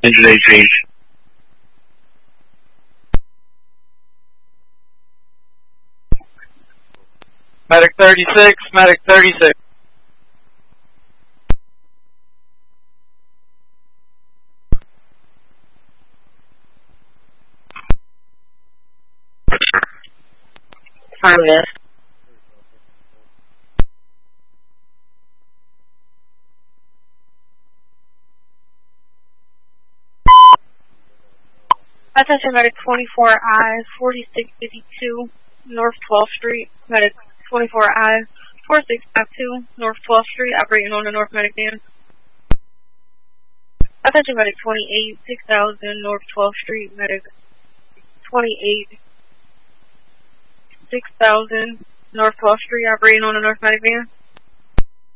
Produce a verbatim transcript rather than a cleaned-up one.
Injured A C. Medic thirty-six, medic thirty-six. Affirmative. Attention medic twenty-four I, forty-six fifty-two, North twelfth Street. Medic twenty-four I, forty-six fifty-two, North twelfth Street, operating on the North Medic van. Attention medic twenty-eight, six thousand, North twelfth Street. Medic twenty-eight, six thousand, North twelfth Street, operating on the North Medic van.